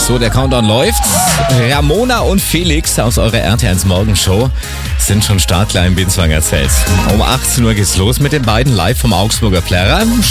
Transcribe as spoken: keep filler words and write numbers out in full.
So, der Countdown läuft. Ramona und Felix aus eurer R T eins Morgenshow sind schon startklar im Binswanger Zelt. Um achtzehn Uhr geht's los mit den beiden live vom Augsburger Plärrer.